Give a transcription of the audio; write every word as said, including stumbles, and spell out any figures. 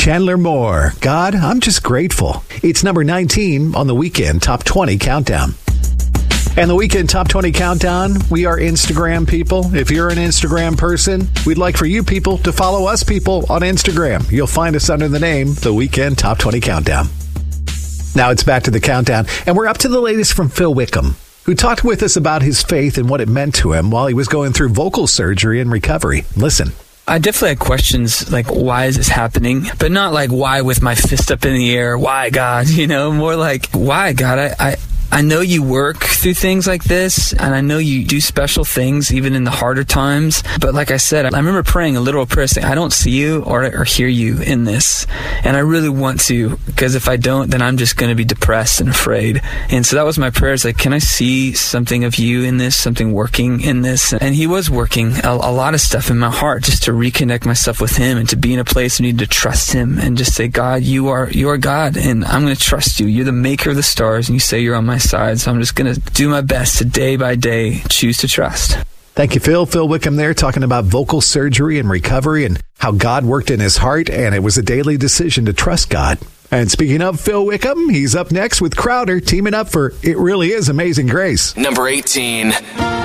Chandler Moore. God, I'm just grateful. It's number nineteen on the Weekend Top twenty Countdown. And the Weekend Top twenty Countdown, we are Instagram people. If you're an Instagram person, we'd like for you people to follow us people on Instagram. You'll find us under the name The Weekend Top twenty Countdown. Now it's back to the countdown, and we're up to the latest from Phil Wickham, who talked with us about his faith and what it meant to him while he was going through vocal surgery and recovery. Listen. I definitely had questions like, why is this happening? But not like, why with my fist up in the air? Why, God? You know, more like, why, God? I... I I know you work through things like this, and I know you do special things even in the harder times. But like I said, I remember praying a literal prayer saying, I don't see you or, or hear you in this. And I really want to, because if I don't, then I'm just going to be depressed and afraid. And so that was my prayer. It's like, can I see something of you in this, something working in this? And he was working a, a lot of stuff in my heart just to reconnect myself with him and to be in a place I need to trust him and just say, God, you are, you are God, and I'm going to trust you. You're the maker of the stars, and you say you're on my side, so I'm just going to do my best to day by day choose to trust. Thank you, Phil. Phil Wickham there talking about vocal surgery and recovery and how God worked in his heart, and it was a daily decision to trust God. And speaking of Phil Wickham, he's up next with Crowder teaming up for It Really Is Amazing Grace. Number eighteen.